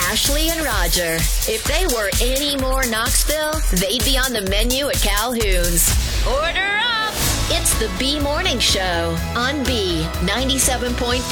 Ashley and Roger. If they were any more Knoxville, they'd be on the menu at Calhoun's. Order up! It's the B Morning Show on B 97.5.